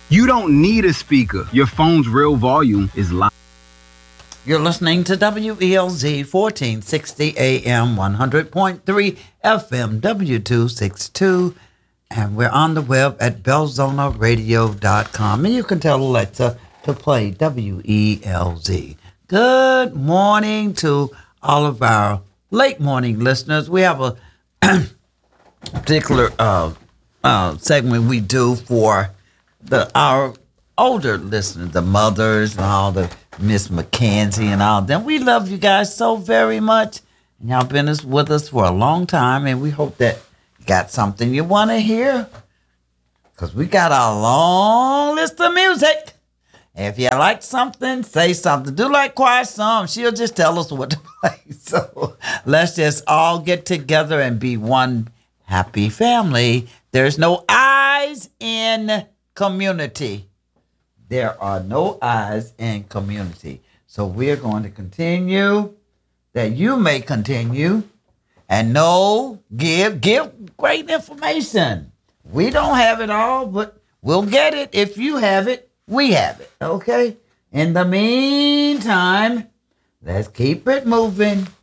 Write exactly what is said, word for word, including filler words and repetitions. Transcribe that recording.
You don't need a speaker. Your phone's real volume is loud. You're listening to W E L Z fourteen sixty A M, one hundred point three F M, W two sixty-two. And we're on the web at belzona radio dot com. And you can tell Alexa to play W E L Z. Good morning to all of our late morning listeners. We have a particular uh, uh, segment we do for the our older listeners, the mothers and all the Miss McKenzie and all them. We love you guys so very much. And y'all been with us for a long time, and we hope that you got something you want to hear, because we got a long list of music. If you like something, say something. Do like Quiet Song. She'll just tell us what to play. So let's just all get together and be one happy family. There's no I's in community. There are no I's in community. So we're going to continue, that you may continue, and know, give, give great information. We don't have it all, but we'll get it. If you have it, we have it. Okay? In the meantime, let's keep it moving.